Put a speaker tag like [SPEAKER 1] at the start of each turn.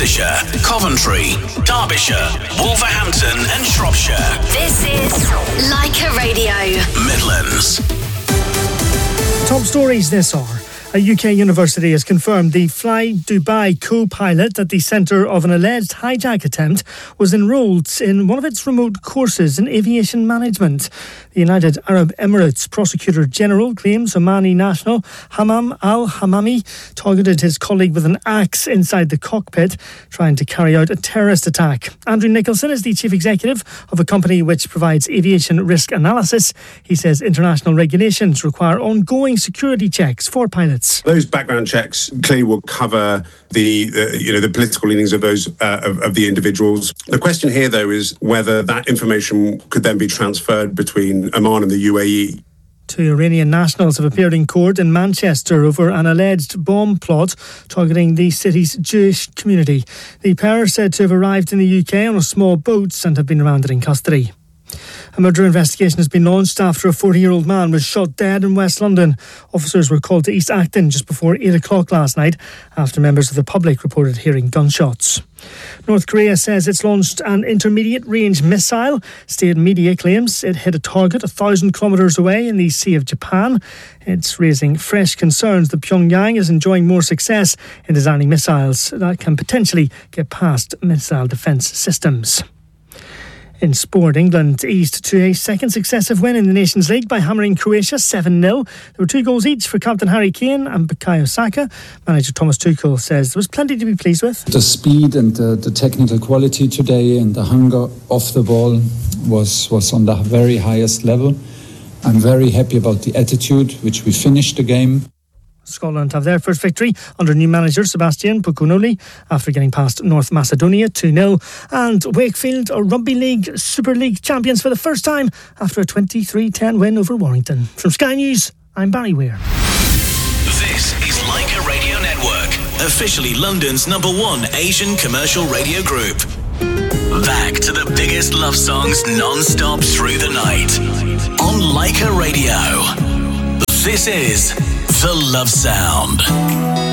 [SPEAKER 1] Worcestershire, Coventry, Derbyshire, Wolverhampton and Shropshire.
[SPEAKER 2] This is Leica Radio.
[SPEAKER 1] Midlands.
[SPEAKER 3] Top stories this hour. A UK university has confirmed the Fly Dubai co-pilot at the centre of an alleged hijack attempt was enrolled in one of its remote courses in aviation management. The United Arab Emirates Prosecutor General claims Omani national Hammam al-Hammami targeted his colleague with an axe inside the cockpit, trying to carry out a terrorist attack. Andrew Nicholson is the chief executive of a company which provides aviation risk analysis. He says international regulations require ongoing security checks for pilots.
[SPEAKER 4] Those background checks clearly will cover the political leanings of those of the individuals. The question here, though, is whether that information could then be transferred between Oman and the UAE.
[SPEAKER 3] Two Iranian nationals have appeared in court in Manchester over an alleged bomb plot targeting the city's Jewish community. The pair are said to have arrived in the UK on a small boat and have been remanded in custody. A murder investigation has been launched after a 40-year-old man was shot dead in West London. Officers were called to East Acton just before 8 o'clock last night after members of the public reported hearing gunshots. North Korea says it's launched an intermediate-range missile. State media claims it hit a target 1,000 kilometres away in the Sea of Japan. It's raising fresh concerns that Pyongyang is enjoying more success in designing missiles that can potentially get past missile defence systems. In sport, England eased to a second successive win in the Nations League by hammering Croatia 7-0. There were 2 goals each for captain Harry Kane and Bukayo Saka. Manager Thomas Tuchel says there was plenty to be pleased with.
[SPEAKER 5] The speed and the technical quality today and the hunger off the ball was on the very highest level. I'm very happy about the attitude which we finished the game.
[SPEAKER 3] Scotland have their first victory under new manager Sebastian Pucunoli after getting past North Macedonia 2-0. And Wakefield are Rugby League Super League champions for the first time after a 23-10 win over Warrington. From Sky News, I'm Barry Weir.
[SPEAKER 1] This is Leica Radio Network, officially London's #1 Asian commercial radio group. Back to the biggest love songs non-stop through the night on Leica Radio. This is The Love Sound.